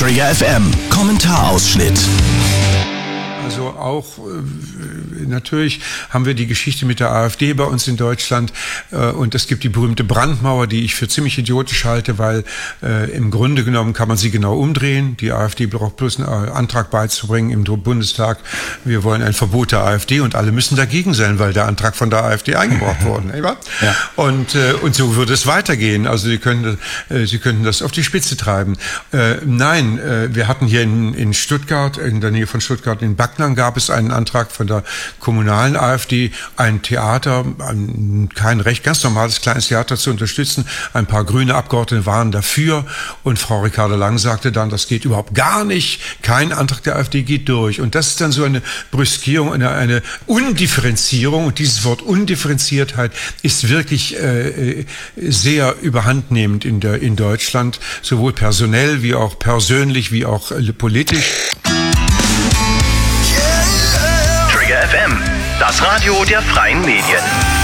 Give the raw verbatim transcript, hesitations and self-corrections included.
Trigger F M, Kommentarausschnitt. Also auch äh, natürlich haben wir die Geschichte mit der AfD bei uns in Deutschland äh, und es gibt die berühmte Brandmauer, die ich für ziemlich idiotisch halte, weil äh, im Grunde genommen kann man sie genau umdrehen. Die AfD braucht bloß einen Antrag beizubringen im Bundestag. Wir wollen ein Verbot der AfD und alle müssen dagegen sein, weil der Antrag von der AfD eingebracht worden ist. Ja. Und, äh, und so würde es weitergehen. Also Sie können, äh, Sie könnten das auf die Spitze treiben. Äh, nein, äh, wir hatten hier in, in Stuttgart, in der Nähe von Stuttgart in Backnang, gab es einen Antrag von der kommunalen AfD, ein Theater, ein, kein recht ganz normales kleines Theater zu unterstützen. Ein paar grüne Abgeordnete waren dafür und Frau Ricarda Lang sagte dann, das geht überhaupt gar nicht, kein Antrag der AfD geht durch. Und das ist dann so eine Brüskierung, eine, eine Undifferenzierung, und dieses Wort Undifferenziertheit ist wirklich äh, sehr überhandnehmend in, der, in Deutschland, sowohl personell wie auch persönlich wie auch äh, politisch. Trigger F M, das Radio der freien Medien.